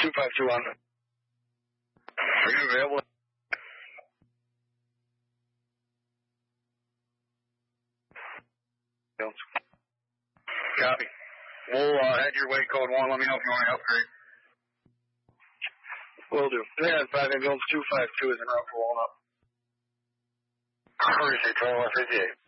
252 on. Are you available? Copy. We'll head your way, code 1. Let me know if you want to upgrade. Will do. 395 ambulance 252 is en route for Walnut. Appreciate 2158.